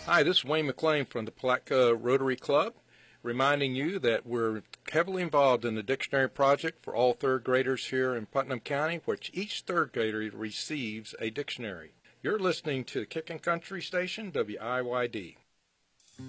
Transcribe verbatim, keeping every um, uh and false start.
Hi, this is Wayne McLean from the Palatka Rotary Club, reminding you that we're heavily involved in the dictionary project for all third graders here in Putnam County, which each third grader receives a dictionary. You're listening to Kickin' Country Station, W I Y D.